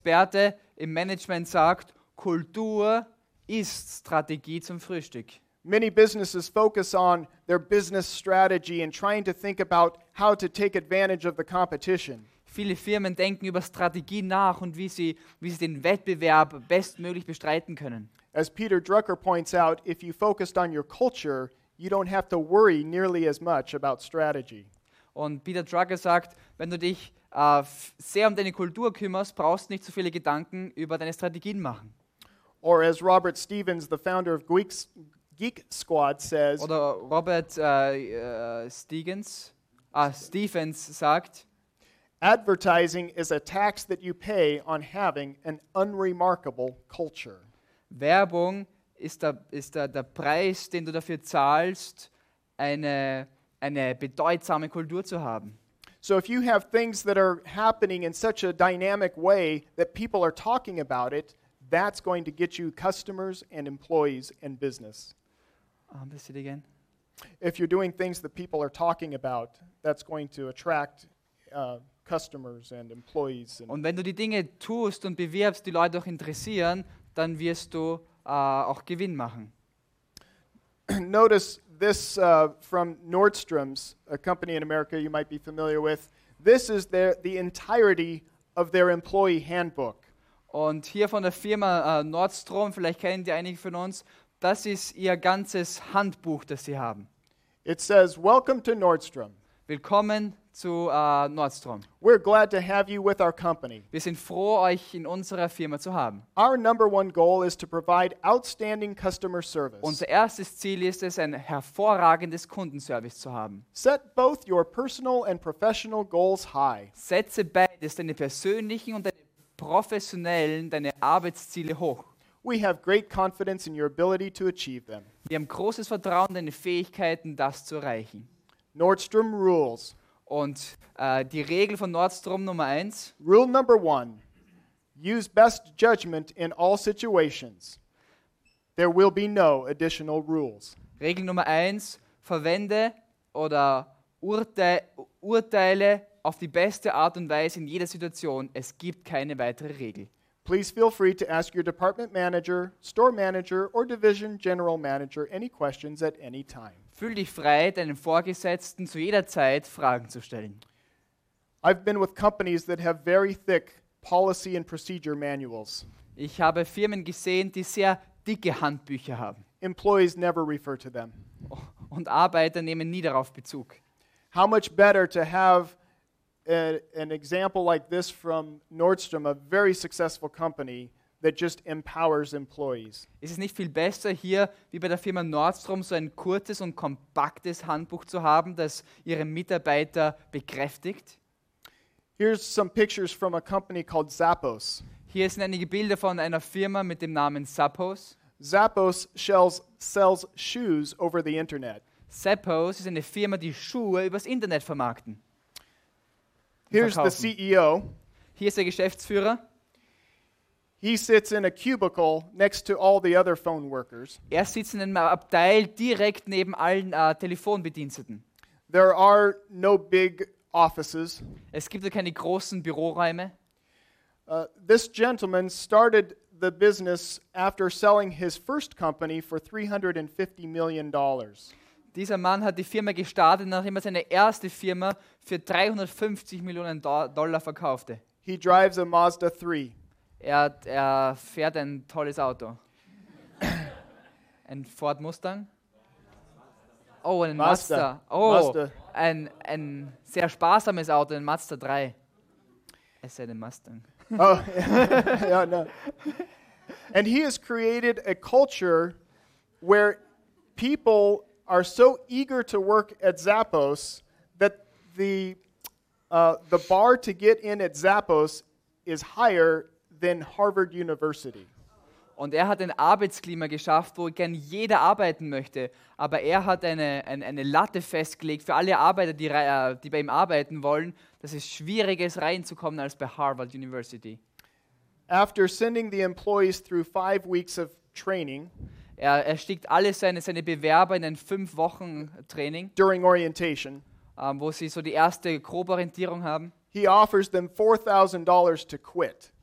Experte im Management sagt, Kultur ist Strategie zum Frühstück. Many businesses focus on their business strategy and trying to think about how to take advantage of the competition. Viele Firmen denken über Strategie nach und wie sie den Wettbewerb bestmöglich bestreiten können. As Peter Drucker points out, if you focused on your culture, you don't have to worry nearly as much about strategy. Und Peter Drucker sagt, wenn du dich sehr um deine Kultur kümmerst, brauchst du nicht so viele Gedanken über deine Strategien machen. Or as Robert Stevens, the founder of Geek Squad, says, Oder Robert Stevens sagt, advertising is a tax that you pay on having an unremarkable culture. Werbung ist der Preis, den du dafür zahlst, eine bedeutsame Kultur zu haben. So if you have things that are happening in such a dynamic way that people are talking about it, that's going to get you customers and employees and business. This it again. If you're doing things that people are talking about, that's going to attract customers and employees. Und wenn du die Dinge tust und bewirbst, die Leute auch interessieren, dann wirst du auch Gewinn machen. Notice this from Nordstrom's, a company in America you might be familiar with. This is the entirety of their employee handbook. Und hier von der Firma Nordstrom, vielleicht kennen die einige von uns, das ist ihr ganzes Handbuch, das sie haben. It says, "Welcome to Nordstrom. Willkommen zu Nordstrom. We're glad to have you with our company. Wir sind froh, euch in unserer Firma zu haben. Our number one goal is to provide outstanding customer service. Unser erstes Ziel ist es, ein hervorragendes Kundenservice zu haben. Set both your personal and professional goals high. Setze beides, deine persönlichen und deine professionellen, deine Arbeitsziele hoch. We have great confidence in your ability to achieve them." Wir haben großes Vertrauen in deine Fähigkeiten, das zu erreichen. Nordstrom rules. Und die Regel von Nordstrom Nummer 1, Rule number 1, use best judgment in all situations. There will be no additional rules. Regel Nummer 1, verwende oder urteile auf die beste Art und Weise in jeder Situation. Es gibt keine weitere Regel. Please feel free to ask your department manager, store manager, or division general manager any questions at any time. Fühl dich frei, deinen Vorgesetzten zu jeder Zeit Fragen zu stellen. I've been with companies that have very thick policy and procedure manuals. Ich habe Firmen gesehen, die sehr dicke Handbücher haben. Employees never refer to them. Und Arbeiter nehmen nie darauf Bezug. How much better to have an example like this from Nordstrom, a very successful company that just empowers employees. Ist es nicht viel besser, hier wie bei der Firma Nordstrom so ein kurzes und kompaktes Handbuch zu haben, das ihre Mitarbeiter bekräftigt? Here's some pictures from a company called Zappos. Hier sind einige Bilder von einer Firma mit dem Namen Zappos. Zappos sells shoes over the internet. Zappos ist eine Firma, die Schuhe übers Internet vermarkten. Here's the CEO. Hier ist der Geschäftsführer. He sits in a cubicle next to all the other phone workers. Er sitzt in einem Abteil direkt neben allen Telefonbediensteten. There are no big offices. Es gibt ja keine großen Büroräume. This gentleman started the business after selling his first company for $350 million. Dieser Mann hat die Firma gestartet, nachdem er seine erste Firma für 350 Millionen Dollar verkaufte. He drives a Mazda 3. Er fährt ein tolles Auto. Ein Ford Mustang? Oh, ein Mazda. Oh, Mazda. Ein sehr sparsames Auto, ein Mazda 3. Es sei denn Mustang. Oh, yeah, no. And he has created a culture where people are so eager to work at Zappos that the bar to get in at Zappos is higher than Harvard University. Und er hat ein Arbeitsklima geschafft, wo gern jeder arbeiten möchte. Aber er hat eine Latte festgelegt für alle Arbeiter, die bei ihm arbeiten wollen, dass es schwieriger ist, reinzukommen als bei Harvard University. After sending the employees through 5 weeks of training, Er schickt alle seine Bewerber in ein 5 Wochen Training, during orientation, wo sie so die erste Groborientierung haben. he offers them $4,000 to quit.